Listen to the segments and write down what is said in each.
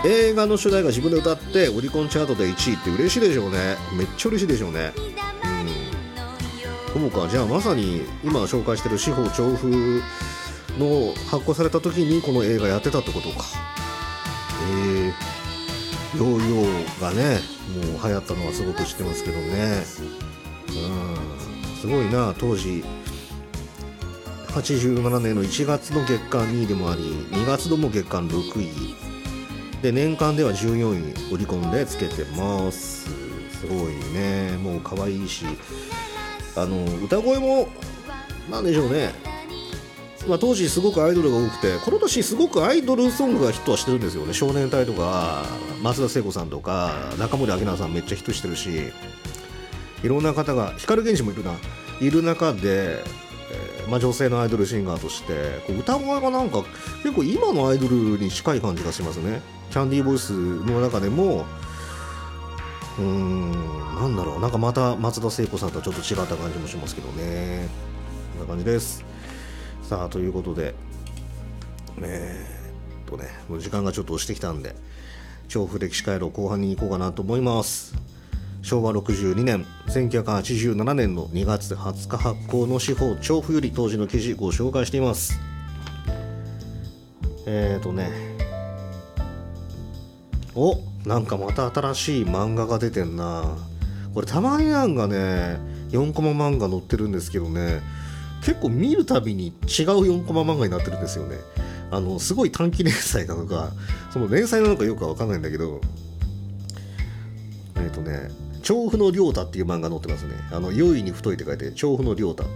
映画の主題歌自分で歌ってオリコンチャートで1位って嬉しいでしょうね。めっちゃ嬉しいでしょうね。そうか、じゃあまさに今紹介してる司法調布の発行された時にこの映画やってたってことか。ヨーヨーがねもう流行ったのはすごく知ってますけどね。すごいな。当時87年の1月の月間2位でもあり、2月のも月間6位で、年間では14位オリコンでつけてます。すごいね。もう可愛いし、歌声もなんでしょうね。当時すごくアイドルが多くて、この年すごくアイドルソングがヒットはしてるんですよね。少年隊とか松田聖子さんとか中森明菜さんめっちゃヒットしてるし、いろんな方が、光源氏もいる中で、女性のアイドルシンガーとして歌声がなんか結構今のアイドルに近い感じがしますね。キャンディーボイスの中でもなんだろう、なんかまた松田聖子さんとはちょっと違った感じもしますけどね。こんな感じです。さあということでもう時間がちょっと押してきたんで、調布歴史回路後半に行こうかなと思います。昭和62年1987年の2月20日発行の司法調布より当時の記事ご紹介しています。なんかまた新しい漫画が出てんな。これたまになんかね4コマ漫画載ってるんですけどね、結構見るたびに違う4コマ漫画になってるんですよね。すごい短期連載なのかその連載なのかよくは分かんないんだけど、調布の亮太っていう漫画載ってますね。良いに太いって書いて調布の亮太って、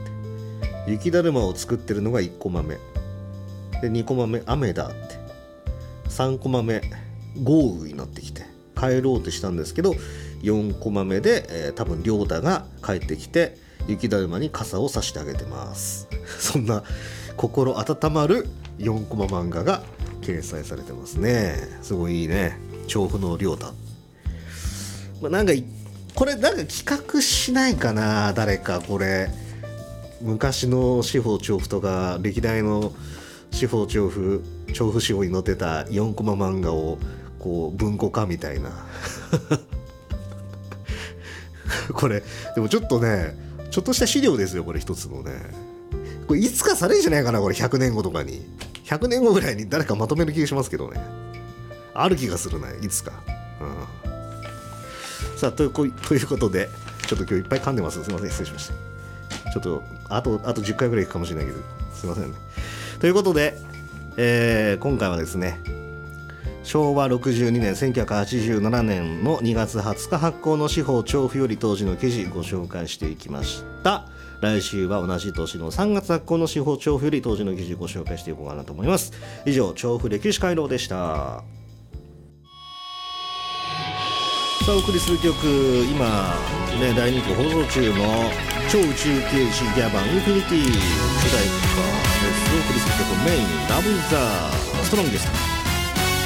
雪だるまを作ってるのが1コマ目で、2コマ目雨だって、3コマ目豪雨になってきて帰ろうとしたんですけど、4コマ目で、多分亮太が帰ってきて雪だるまに傘を差してあげてます。そんな心温まる4コマ漫画が掲載されてますね。すごいいいね。調布の亮太、なんかこれなんか企画しないかな誰か。これ昔の司法調布とか歴代の司法調布司法に載ってた4コマ漫画をこう文庫化みたいなこれでもちょっとね、ちょっとした資料ですよこれ一つのね。これいつかされるんじゃないかなこれ。100年後とかに、100年後ぐらいに誰かまとめる気がしますけどね。ある気がするね、いつか。さあということで、ちょっと今日いっぱい噛んでます。すいません、失礼しました。ちょっとあと10回ぐらいいくかもしれないけどすいませんね。ということで、今回はですね、昭和62年1987年の2月20日発行の司法調布より当時の記事ご紹介していきました。来週は同じ年の3月発行の司法調布より当時の記事ご紹介していこうかなと思います。以上、調布歴史回廊でした。さあお送りする曲、今、大人気放送中の超宇宙刑事ギャバンインフィニティ主題歌です。お送りする曲、メインラブイズザストロングです。